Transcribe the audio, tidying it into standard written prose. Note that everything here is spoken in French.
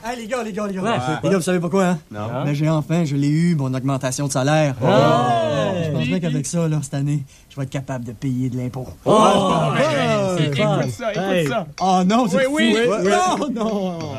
Hey, les gars. Ouais. Les gars, vous savez pas quoi, hein? Non. Mais je l'ai eu, mon augmentation de salaire. Je pense bien qu'avec ça, là, cette année, je vais être capable de payer de l'impôt. C'est fun. Écoute ça. Oh non, c'est Oui. fou. Non.